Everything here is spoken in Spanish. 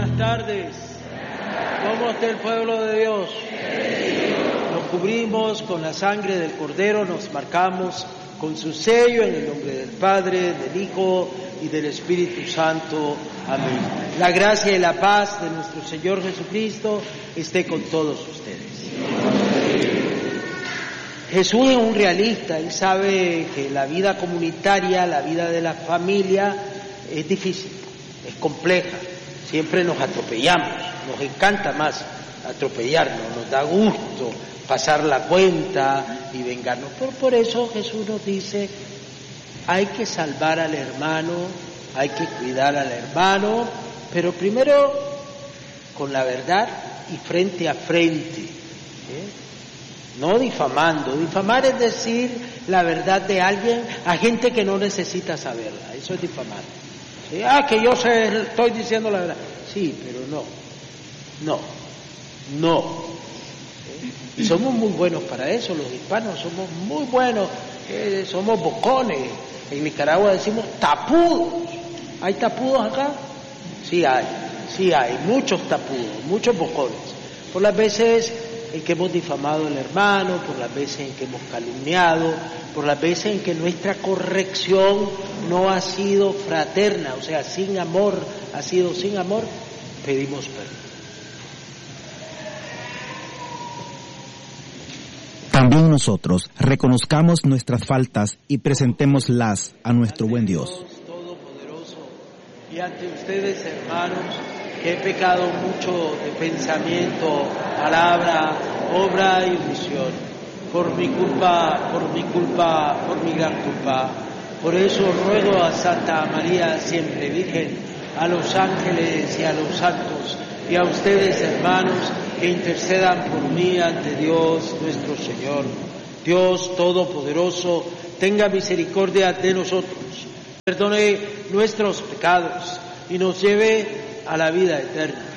buenas tardes. ¿Cómo está el pueblo de Dios? Nos cubrimos con la sangre del Cordero, nos marcamos con su sello en el nombre del Padre, del Hijo y del Espíritu Santo. Amén. La gracia y la paz de nuestro Señor Jesucristo esté con todos ustedes. Jesús es un realista, Él sabe que la vida comunitaria, la vida de la familia es difícil, es compleja, siempre nos atropellamos, nos encanta más atropellarnos, nos da gusto pasar la cuenta y vengarnos, pero por eso Jesús nos dice, hay que salvar al hermano, hay que cuidar al hermano, pero primero con la verdad y frente a frente, no difamando. Difamar es decir la verdad de alguien a gente que no necesita saberla, eso es difamar. ¿Sí? Que yo estoy diciendo la verdad. Sí, pero no. Y somos muy buenos para eso, los hispanos somos muy buenos, somos bocones. En Nicaragua decimos tapudos. ¿Hay tapudos acá? Sí hay, muchos tapudos, muchos bocones. Por las veces en que hemos difamado al hermano, por las veces en que hemos calumniado, por las veces en que nuestra corrección no ha sido fraterna, o sea, sin amor, ha sido sin amor, pedimos perdón. También nosotros reconozcamos nuestras faltas y presentémoslas a nuestro buen Dios. Todopoderoso, y ante ustedes, hermanos, que he pecado mucho de pensamiento, palabra, obra y omisión, por mi gran culpa. Por eso ruego a Santa María siempre Virgen, a los ángeles y a los santos, y a ustedes, hermanos, que intercedan por mí ante Dios nuestro Señor. Dios Todopoderoso, tenga misericordia de nosotros, perdone nuestros pecados y nos lleve a la vida eterna.